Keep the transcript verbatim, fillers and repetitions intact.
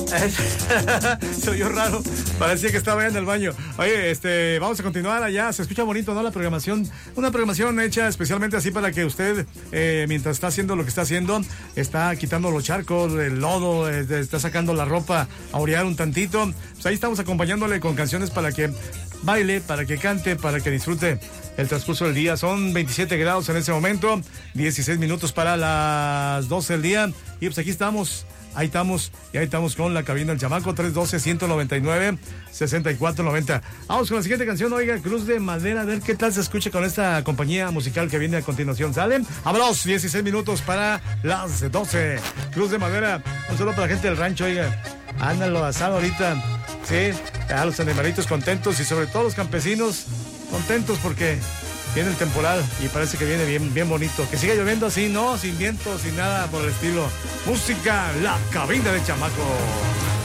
Se oyó raro, parecía que estaba en el baño. Oye, este, vamos a continuar allá. Se escucha bonito, ¿no? La programación, una programación hecha especialmente así para que usted, eh, mientras está haciendo lo que está haciendo, está quitando los charcos, el lodo, eh, está sacando la ropa a orear un tantito. Pues ahí estamos acompañándole con canciones para que baile, para que cante, para que disfrute el transcurso del día. Son veintisiete grados en ese momento, dieciséis minutos para las doce del día. Y pues aquí estamos. Ahí estamos, y ahí estamos con la cabina del chamaco, tres uno dos, uno nueve nueve, seis cuatro nueve cero. Vamos con la siguiente canción, oiga, Cruz de Madera, a ver qué tal se escucha con esta compañía musical que viene a continuación. ¿Salen? Vámonos, dieciséis minutos para las doce. Cruz de Madera, un saludo para la gente del rancho, oiga. Ándalo asado ahorita, sí, a los animalitos contentos y sobre todo los campesinos contentos porque viene el temporal y parece que viene bien, bien bonito. Que siga lloviendo así, ¿no? Sin viento, sin nada por el estilo. Música, la cabina de chamaco.